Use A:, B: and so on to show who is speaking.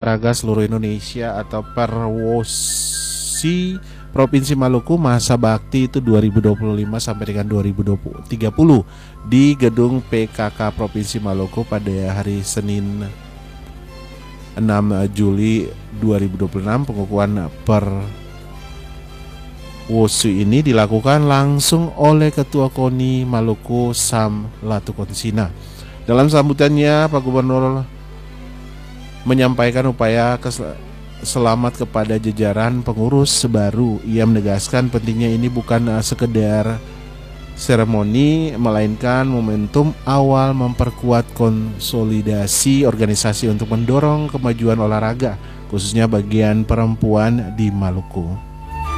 A: Olahraga Seluruh Indonesia atau Perwosi Provinsi Maluku masa bakti itu 2025 sampai dengan 2030 di gedung PKK Provinsi Maluku pada hari Senin 6 Juli 2026. Pengukuhan Perwosi ini dilakukan langsung oleh Ketua KONI Maluku Sam Latukonsina. Dalam sambutannya, Pak Gubernur menyampaikan upaya selamat kepada jajaran pengurus baru. Ia menegaskan pentingnya ini bukan sekedar seremoni, melainkan momentum awal memperkuat konsolidasi organisasi untuk mendorong kemajuan olahraga, khususnya bagian perempuan di Maluku.